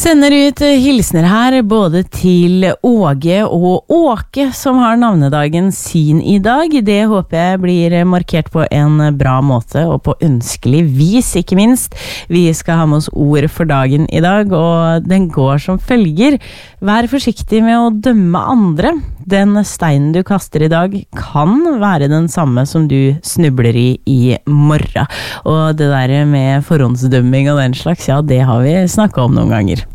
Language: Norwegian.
Sender ut hilsner her både til Åge og Åke som har navnedagen sin I dag. Det håper jeg blir markert på en bra måte og på ønskelig vis, ikke minst. Vi skal ha med oss ord for dagen I dag, og den går som følger. Vær forsiktig med å dømme andre. Den steinen du kaster I dag kan være den samme som du snubler I morgen. Og det der med forhåndsdømming og den slags, ja, det har vi snakket om noen ganger.